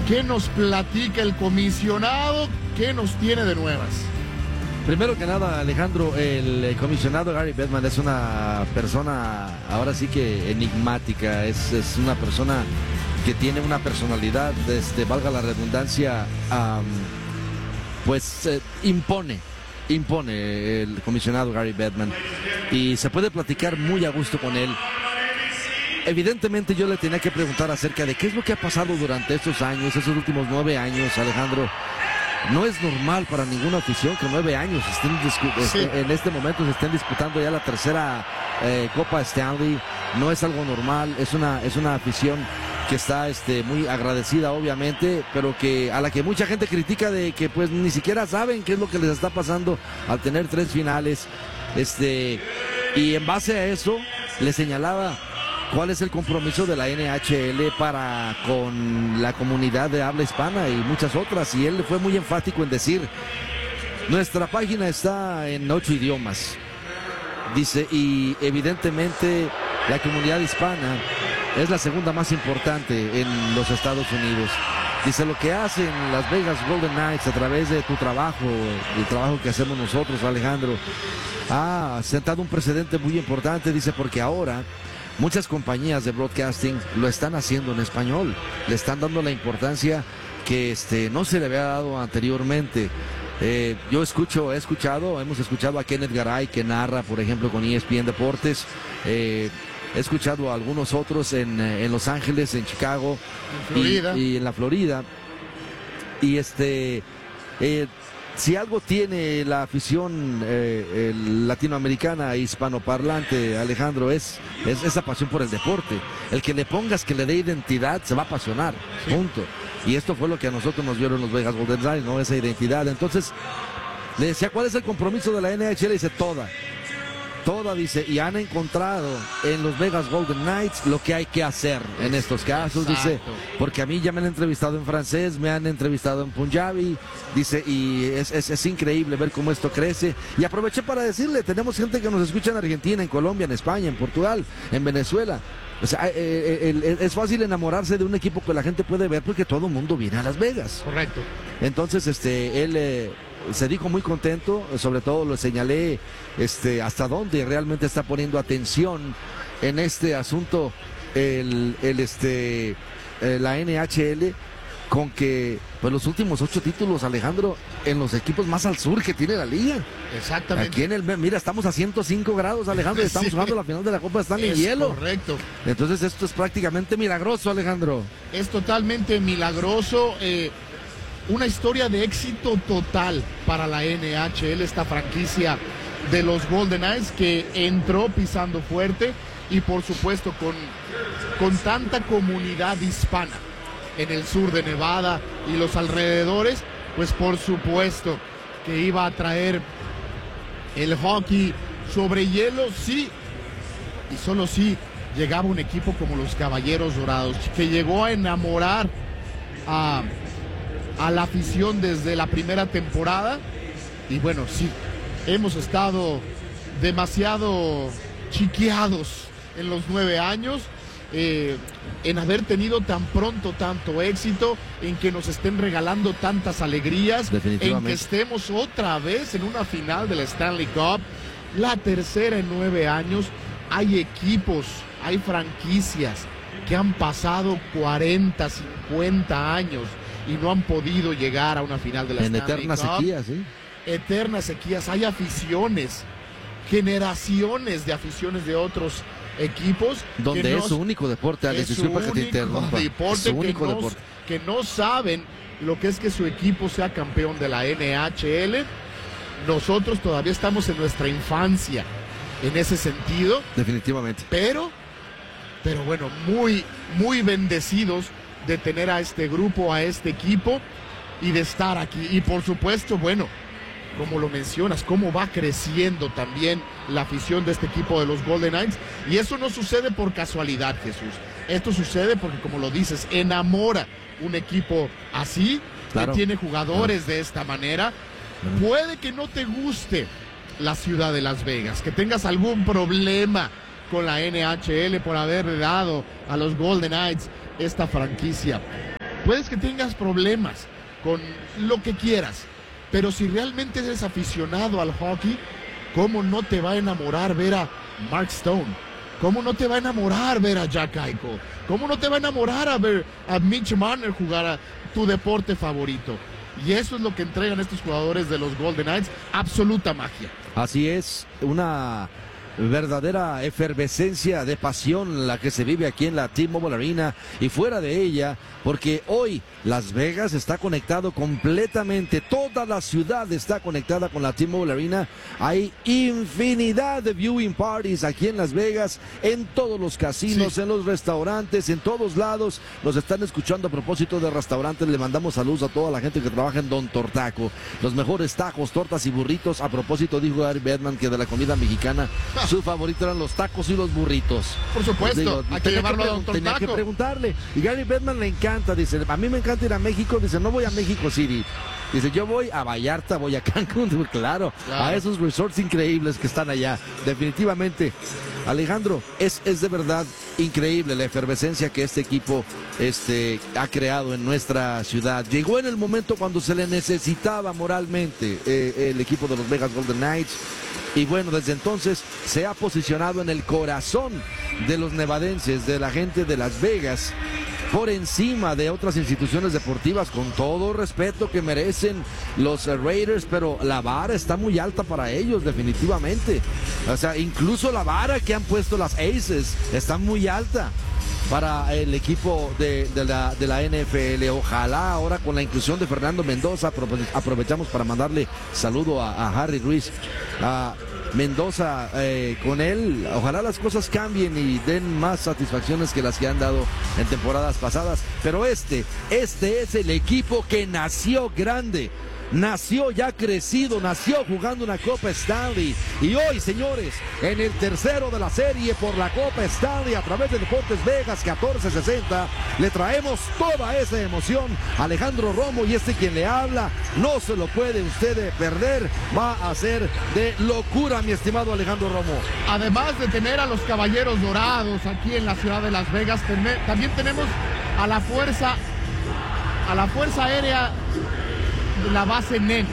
¿Qué nos platica el comisionado? ¿Qué nos tiene de nuevas? Primero que nada, Alejandro, el comisionado Gary Bettman es una persona, ahora sí que enigmática, es una persona que tiene una personalidad, valga la redundancia, impone el comisionado Gary Bettman, y se puede platicar muy a gusto con él. Evidentemente yo le tenía que preguntar acerca de qué es lo que ha pasado durante estos años, esos últimos 9 años, Alejandro. No es normal para ninguna afición que 9 años en este momento se estén disputando ya la tercera Copa Stanley. No es algo normal, es una afición que está muy agradecida, obviamente, pero a la que mucha gente critica de que pues ni siquiera saben qué es lo que les está pasando al tener 3 finales. Y en base a eso le señalaba cuál es el compromiso de la NHL con la comunidad de habla hispana y muchas otras, y él fue muy enfático en decir: nuestra página está en 8 idiomas, dice, y evidentemente la comunidad hispana es la segunda más importante en los Estados Unidos. Dice, lo que hacen las Vegas Golden Knights a través de tu trabajo, el trabajo que hacemos nosotros, Alejandro, ha sentado un precedente muy importante, dice, porque ahora muchas compañías de broadcasting lo están haciendo en español, le están dando la importancia que no se le había dado anteriormente. Hemos escuchado a Kenneth Garay, que narra, por ejemplo, con ESPN Deportes. He escuchado a algunos otros en Los Ángeles, en Chicago, y en la Florida. Y si algo tiene la afición latinoamericana e hispanoparlante, Alejandro, es esa pasión por el deporte. El que le pongas que le dé identidad se va a apasionar, punto. Y esto fue lo que a nosotros nos dieron los Vegas Golden Knights, ¿no? Esa identidad. Entonces, le decía, ¿cuál es el compromiso de la NHL? Dice, toda, dice, y han encontrado en los Vegas Golden Knights lo que hay que hacer en estos casos. Exacto. Dice, porque a mí ya me han entrevistado en francés, me han entrevistado en Punjabi, dice, y es increíble ver cómo esto crece. Y aproveché para decirle, tenemos gente que nos escucha en Argentina, en Colombia, en España, en Portugal, en Venezuela. O sea, es fácil enamorarse de un equipo que la gente puede ver porque todo el mundo viene a Las Vegas. Correcto. Entonces, él se dijo muy contento, sobre todo lo señalé hasta dónde realmente está poniendo atención en este asunto la NHL, con que pues los últimos 8 títulos, Alejandro, en los equipos más al sur que tiene la liga. Exactamente. Aquí mira, estamos a 105 grados, Alejandro, y estamos jugando la final de la Copa Stanley en hielo. Correcto. Entonces esto es prácticamente milagroso, Alejandro. Es totalmente milagroso. Una historia de éxito total para la NHL, esta franquicia de los Golden Knights, que entró pisando fuerte y por supuesto con tanta comunidad hispana en el sur de Nevada y los alrededores, pues por supuesto que iba a traer el hockey sobre hielo, sí, y solo sí llegaba un equipo como los Caballeros Dorados, que llegó a enamorar a la afición desde la primera temporada. Y bueno, sí, hemos estado demasiado chiqueados en los 9 años, en haber tenido tan pronto tanto éxito, en que nos estén regalando tantas alegrías, en que estemos otra vez en una final de la Stanley Cup, la tercera en 9 años. Hay equipos, hay franquicias que han pasado 40, 50 años y no han podido llegar a una final de la Stanley Cup. En eternas sequías, ¿sí? Eternas sequías. Hay aficiones, generaciones de aficiones de otros equipos. Donde es su único deporte, Alex, disculpa que te interrumpa. Que no saben lo que es que su equipo sea campeón de la NHL. Nosotros todavía estamos en nuestra infancia en ese sentido. Definitivamente. Pero bueno, muy, muy bendecidos de tener a este grupo, a este equipo y de estar aquí. Y por supuesto, bueno, como lo mencionas, cómo va creciendo también la afición de este equipo de los Golden Knights. Y eso no sucede por casualidad, Jesús. Esto sucede porque, como lo dices, enamora un equipo así, claro, que tiene jugadores de esta manera. Puede que no te guste la ciudad de Las Vegas, que tengas algún problema con la NHL por haberle dado a los Golden Knights esta franquicia. Puedes que tengas problemas con lo que quieras, pero si realmente eres aficionado al hockey, ¿cómo no te va a enamorar ver a Mark Stone? ¿Cómo no te va a enamorar ver a Jack Eichel? ¿Cómo no te va a enamorar ver a Mitch Marner jugar a tu deporte favorito? Y eso es lo que entregan estos jugadores de los Golden Knights, absoluta magia. Así es, una verdadera efervescencia de pasión la que se vive aquí en la T-Mobile Arena y fuera de ella, porque hoy Las Vegas está conectado completamente, toda la ciudad está conectada con la T-Mobile Arena. Hay infinidad de viewing parties aquí en Las Vegas, en todos los casinos, sí, en los restaurantes, en todos lados. Nos están escuchando. A propósito de restaurantes, le mandamos saludos a toda la gente que trabaja en Don Tortaco, los mejores tacos, tortas y burritos. A propósito, dijo Gary Bettman que de la comida mexicana su favorito eran los tacos y los burritos. Por supuesto, digo, hay que llevarlo a Don Tortaco. Tenía que preguntarle. Y Gary Bettman le encanta, dice, a mí me encanta ir a México, dice, no voy a México City. Dice, yo voy a Vallarta, voy a Cancún, claro, a esos resorts increíbles que están allá, definitivamente. Alejandro, es de verdad increíble la efervescencia que este equipo ha creado en nuestra ciudad. Llegó en el momento cuando se le necesitaba moralmente el equipo de los Vegas Golden Knights. Y bueno, desde entonces se ha posicionado en el corazón de los nevadenses, de la gente de Las Vegas, por encima de otras instituciones deportivas, con todo respeto que merecen los Raiders, pero la vara está muy alta para ellos, definitivamente. O sea, incluso la vara que han puesto las Aces está muy alta para el equipo de la NFL. Ojalá ahora con la inclusión de Fernando Mendoza, aprovechamos para mandarle saludo a Harry Ruiz, a Mendoza, con él, ojalá las cosas cambien y den más satisfacciones que las que han dado en temporadas pasadas. Pero este es el equipo que nació grande, nació ya crecido, nació jugando una Copa Stanley. Y hoy, señores, en el tercero de la serie por la Copa Stanley a través de Deportes Vegas 1460, le traemos toda esa emoción. Alejandro Romo y quien le habla, no se lo puede usted perder. Va a ser de locura, mi estimado Alejandro Romo. Además de tener a los Caballeros Dorados aquí en la ciudad de Las Vegas, también tenemos a la Fuerza Aérea, la base Nenes.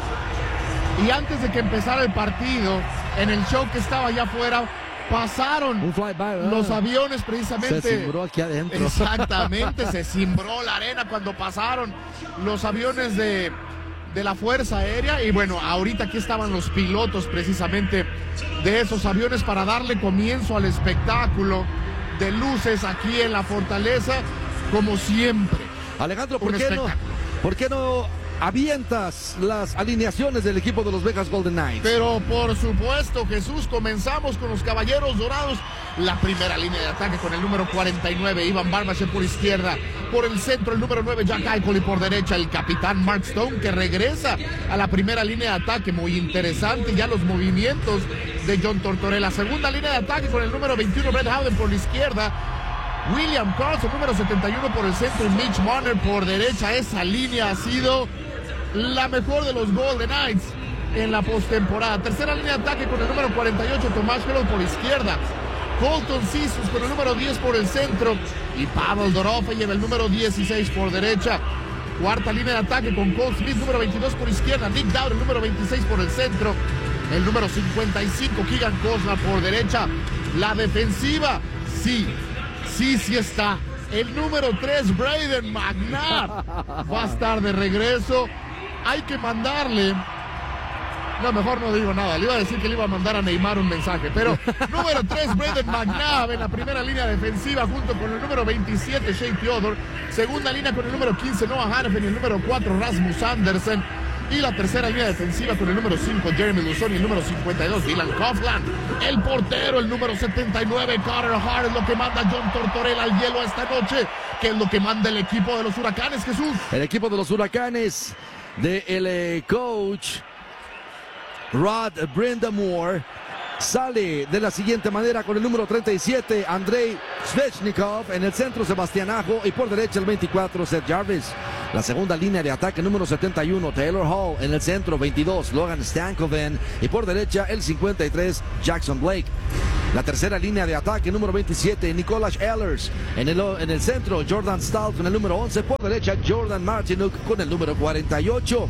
Y antes de que empezara el partido, en el show que estaba allá afuera, pasaron un flyby, los aviones precisamente. Se cimbró aquí adentro. Exactamente, se cimbró la arena cuando pasaron los aviones de la Fuerza Aérea. Y bueno, ahorita aquí estaban los pilotos precisamente de esos aviones para darle comienzo al espectáculo de luces aquí en la Fortaleza, como siempre. Alejandro, ¿por qué no avientas las alineaciones del equipo de los Vegas Golden Knights? Pero por supuesto, Jesús, comenzamos con los Caballeros Dorados. La primera línea de ataque con el número 49, Ivan Barbashev por izquierda. Por el centro, el número 9, Jack Eichel, y por derecha el capitán Mark Stone, que regresa a la primera línea de ataque. Muy interesante ya los movimientos de John Tortorella. Segunda línea de ataque con el número 21, Brett Howden por la izquierda. William Karlsson, número 71 por el centro, y Mitch Marner por derecha. Esa línea ha sido la mejor de los Golden Knights en la postemporada. Tercera línea de ataque con el número 48, Tomás Hertl por izquierda. Colton Sissos con el número 10 por el centro, y Pavel Dorofeyev, el número 16 por derecha. Cuarta línea de ataque con Cole Smith, número 22 por izquierda. Nick Dowd, el número 26 por el centro. El número 55, Keegan Cosma por derecha. La defensiva, sí está. El número 3, Brayden McNabb, va a estar de regreso. Hay que mandarle... No, mejor no digo nada. Le iba a decir que le iba a mandar a Neymar un mensaje. Pero número 3, Brayden McNabb en la primera línea defensiva, junto con el número 27, Shea Theodore. Segunda línea con el número 15, Noah Hanifin, y el número 4, Rasmus Andersen. Y la tercera línea defensiva con el número 5, Jeremy Lauzon, y el número 52, Dylan Coughlin. El portero, el número 79, Carter Hart. Es lo que manda John Tortorella al hielo esta noche. ¿Qué es lo que manda el equipo de los Huracanes, Jesús? El equipo de los Huracanes, del coach Rod Brind'Amour, sale de la siguiente manera con el número 37, Andrei Svechnikov. En el centro, Sebastián Aho, y por derecha el 24, Seth Jarvis. La segunda línea de ataque, número 71, Taylor Hall. En el centro, 22, Logan Stankoven, y por derecha el 53, Jackson Blake. La tercera línea de ataque, número 27, Nicolas Ehlers. En el centro, Jordan Staal con el número 11. Por derecha, Jordan Martinook con el número 48.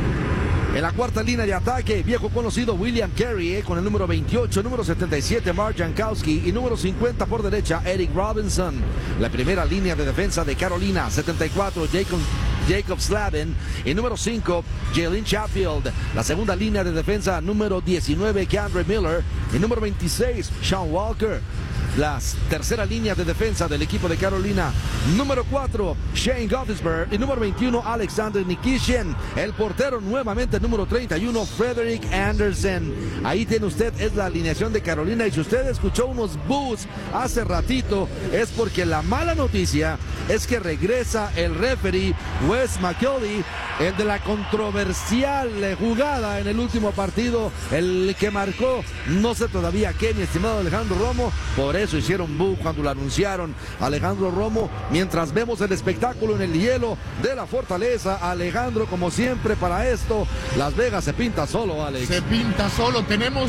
En la cuarta línea de ataque, viejo conocido William Carey con el número 28, número 77 Mark Jankowski y número 50 por derecha Eric Robinson. La primera línea de defensa de Carolina, 74 Jacob Slavin y número 5 Jalen Chatfield. La segunda línea de defensa, número 19 Keandre Miller y número 26 Sean Walker. La tercera línea de defensa del equipo de Carolina, número 4 Shane Gottisberg y número 21 Alexander Nikishin. El portero nuevamente número 31 Frederick Anderson. Ahí tiene usted, es la alineación de Carolina, y si usted escuchó unos boos hace ratito es porque la mala noticia es que regresa el referee Wes McKelvey, el de la controversial jugada en el último partido, el que marcó no sé todavía qué, mi estimado Alejandro Romo. Por eso hicieron boo cuando lo anunciaron, Alejandro Romo. Mientras vemos el espectáculo en el hielo de la Fortaleza, Alejandro, como siempre para esto, Las Vegas se pinta solo, Alex. Se pinta solo. Tenemos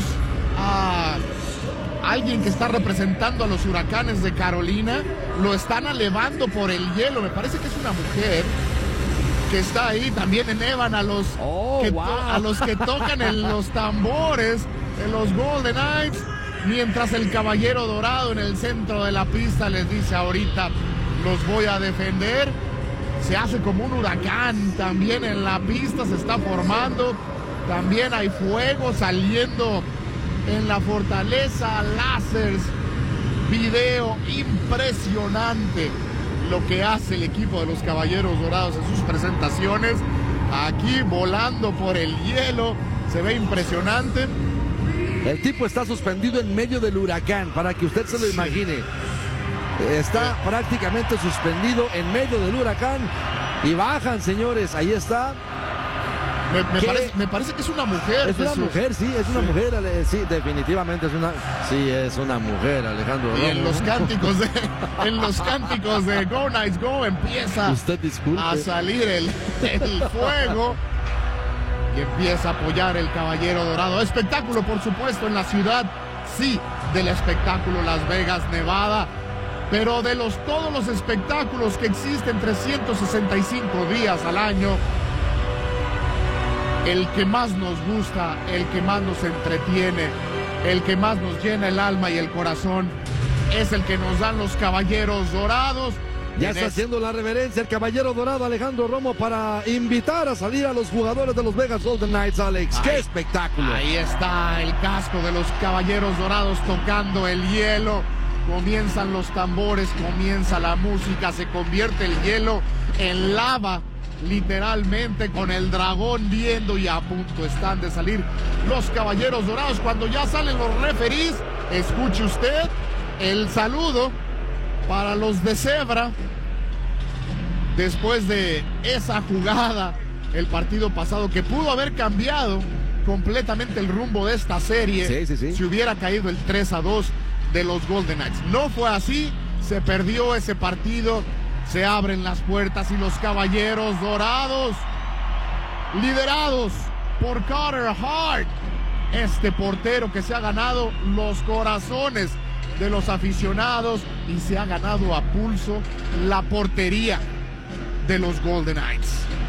a alguien que está representando a los Huracanes de Carolina. Lo están elevando por el hielo. Me parece que es una mujer que está ahí. También elevan a los, a los que tocan en los tambores de los Golden Knights. Mientras el Caballero Dorado en el centro de la pista les dice: ahorita los voy a defender. Se hace como un huracán también en la pista, se está formando. También hay fuego saliendo en la Fortaleza, láseres, video impresionante lo que hace el equipo de los Caballeros Dorados en sus presentaciones. Aquí volando por el hielo, se ve impresionante. El tipo está suspendido en medio del huracán, para que usted se lo imagine. Está prácticamente suspendido en medio del huracán y bajan, señores. Ahí está. Me parece que es una mujer. Es una mujer, sí, es una mujer. Sí, definitivamente es una mujer, Alejandro Romo. Y en los cánticos de Go Knights Go empieza a salir el fuego. Y empieza a apoyar el Caballero Dorado. Espectáculo, por supuesto, en la ciudad, sí, del espectáculo Las Vegas, Nevada. Pero de todos los espectáculos que existen 365 días al año, el que más nos gusta, el que más nos entretiene, el que más nos llena el alma y el corazón, es el que nos dan los Caballeros Dorados. Ya está haciendo la reverencia el Caballero Dorado, Alejandro Romo, para invitar a salir a los jugadores de los Vegas Golden Knights, Alex. ¡Qué espectáculo! Ahí está el casco de los Caballeros Dorados tocando el hielo. Comienzan los tambores, comienza la música, se convierte el hielo en lava, literalmente, con el dragón viendo, y a punto están de salir los Caballeros Dorados. Cuando ya salen los referees, escuche usted el saludo para los de Zebra. Después de esa jugada, el partido pasado, que pudo haber cambiado completamente el rumbo de esta serie, si hubiera caído el 3-2 de los Golden Knights. No fue así, se perdió ese partido, se abren las puertas y los Caballeros Dorados, liderados por Carter Hart, este portero que se ha ganado los corazones de los aficionados y se ha ganado a pulso la portería de los Golden Knights.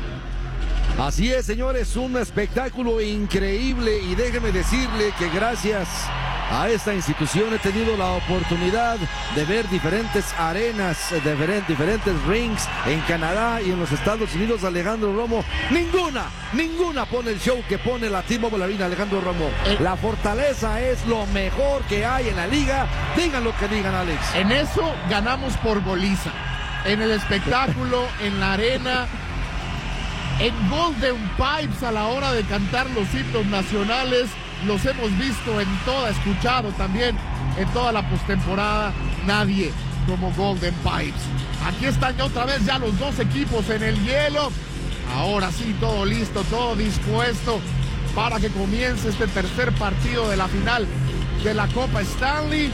Así es, señores, un espectáculo increíble, y déjeme decirle que gracias a esta institución he tenido la oportunidad de ver diferentes arenas, diferentes rings en Canadá y en los Estados Unidos. Alejandro Romo, ninguna pone el show que pone la T-Mobile Arena, Alejandro Romo. La Fortaleza es lo mejor que hay en la liga, digan lo que digan, Alex. En eso ganamos por goliza, en el espectáculo, en la arena, en Golden Pipes a la hora de cantar los himnos nacionales. Los hemos visto escuchado también en toda la postemporada. Nadie como Golden Pipes. Aquí están otra vez ya los dos equipos en el hielo. Ahora sí, todo listo, todo dispuesto para que comience este tercer partido de la final de la Copa Stanley.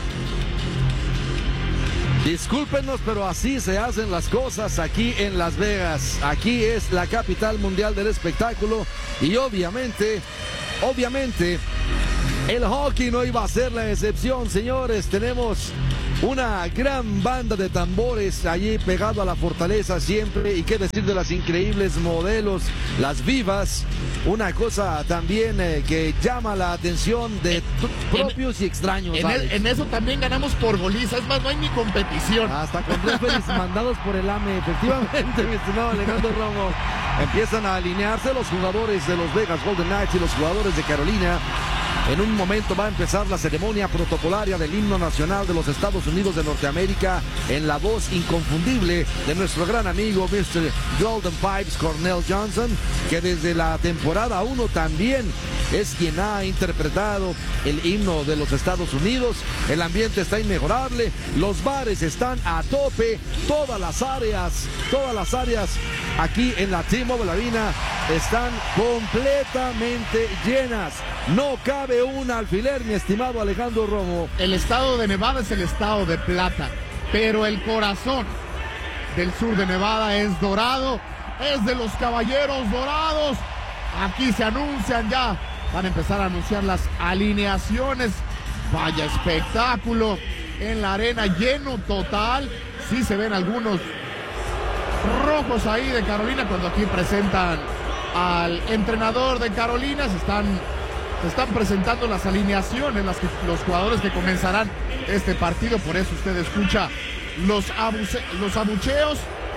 Discúlpenos, pero así se hacen las cosas aquí en Las Vegas. Aquí es la capital mundial del espectáculo y obviamente, El hockey no iba a ser la excepción, señores. Tenemos una gran banda de tambores allí pegado a la fortaleza siempre. Y qué decir de las increíbles modelos, las vivas. Una cosa también que llama la atención de propios y extraños. En eso también ganamos por goliza. Es más, no hay ni competición. Hasta con referees mandados por el AME. Efectivamente, mi estimado Alejandro Romo. Empiezan a alinearse los jugadores de los Vegas Golden Knights y los jugadores de Carolina. En un momento va a empezar la ceremonia protocolaria del himno nacional de los Estados Unidos de Norteamérica en la voz inconfundible de nuestro gran amigo Mr. Golden Pipes Cornell Johnson, que desde la temporada 1 también es quien ha interpretado el himno de los Estados Unidos. El ambiente está inmejorable, los bares están a tope, todas las áreas aquí en la T-Mobile Arena están completamente llenas. No cabe un alfiler, mi estimado Alejandro Romo. El estado de Nevada es el estado de plata, pero el corazón del sur de Nevada es dorado, es de los Caballeros Dorados. Aquí se anuncian ya, van a empezar a anunciar las alineaciones. Vaya espectáculo en la arena, lleno total. Sí se ven algunos rojos ahí de Carolina cuando aquí presentan al entrenador de Carolina. Se están presentando las alineaciones, los jugadores que comenzarán este partido. Por eso usted escucha los abucheos.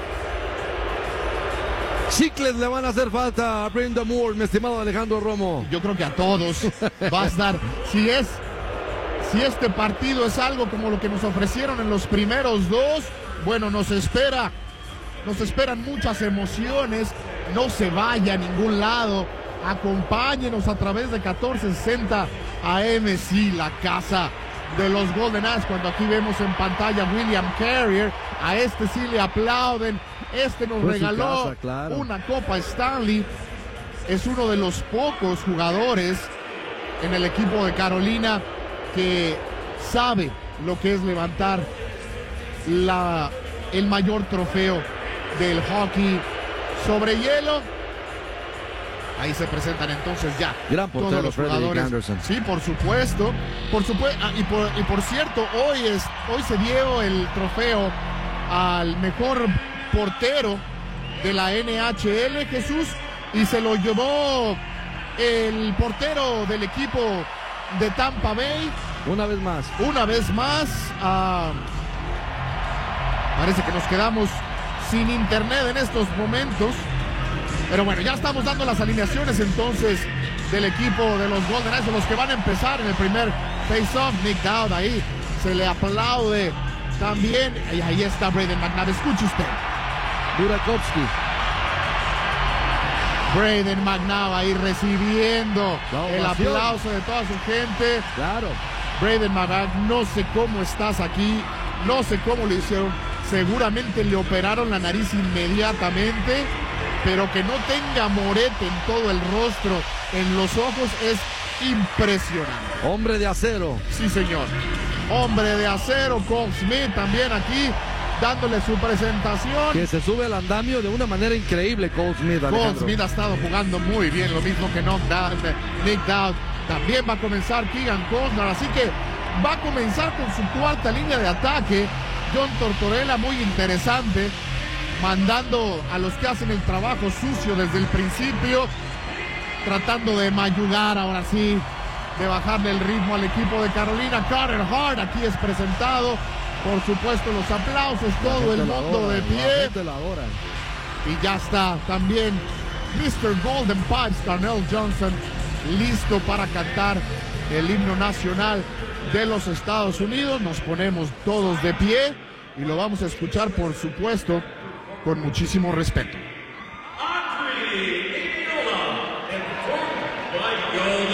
Chicles le van a hacer falta a Brenda Moore, mi estimado Alejandro Romo. Yo creo que a todos va a estar. Si este partido es algo como lo que nos ofrecieron en los primeros dos, bueno, nos esperan muchas emociones. No se vaya a ningún lado. Acompáñenos a través de 1460 AM, sí, la casa de los Golden Knights. Cuando aquí vemos en pantalla William Carrier, a este sí le aplauden. Este nos regaló casa, claro, una Copa Stanley. Es uno de los pocos jugadores en el equipo de Carolina que sabe lo que es levantar el mayor trofeo del hockey sobre hielo. Ahí se presentan entonces ya gran portero, todos los jugadores. Anderson. Sí, por supuesto. Y por cierto, hoy se dio el trofeo al mejor portero de la NHL, Jesús, y se lo llevó el portero del equipo de Tampa Bay. Una vez más. Parece que nos quedamos sin internet en estos momentos. Pero bueno, ya estamos dando las alineaciones entonces del equipo de los Golden Knights, los que van a empezar en el primer face-off. Nick Dowd ahí se le aplaude también. Y ahí está Brayden McNabb. Escuche usted. Burakovsky. Brayden McNabb ahí recibiendo el aplauso de toda su gente. Claro. Brayden McNabb, no sé cómo estás aquí, no sé cómo lo hicieron. Seguramente le operaron la nariz inmediatamente, pero que no tenga morete en todo el rostro, en los ojos, es impresionante. Hombre de acero. Sí, señor. Hombre de acero. Cole Smith también aquí dándole su presentación. Que se sube al andamio de una manera increíble, Cole Smith. Cole Smith ha estado jugando muy bien, lo mismo que Nick Dowd. También va a comenzar Keegan Costner, así que va a comenzar con su cuarta línea de ataque. John Tortorella, muy interesante, mandando a los que hacen el trabajo sucio desde el principio, tratando de ayudar ahora sí, de bajarle el ritmo al equipo de Carolina. Carter Hart aquí es presentado, por supuesto los aplausos, todo el mundo de pie. Y ya está también Mr. Golden Pipes, Cornell Johnson, listo para cantar el himno nacional de los Estados Unidos. Nos ponemos todos de pie y lo vamos a escuchar, por supuesto, con muchísimo respeto. Andriy Iguodala, and by Golden